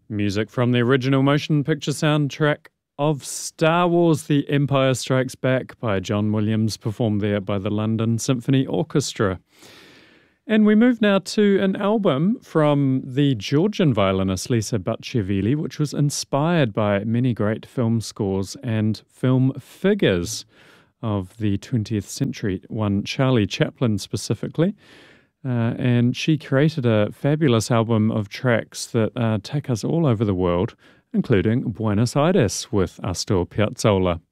Music from the original motion picture soundtrack of Star Wars The Empire Strikes Back by John Williams, performed there by the London Symphony Orchestra. And we move now to an album from the Georgian violinist Lisa Baciashvili, which was inspired by many great film scores and film figures of the 20th century, one Charlie Chaplin specifically. And she created a fabulous album of tracks that take us all over the world, including Buenos Aires with Astor Piazzolla.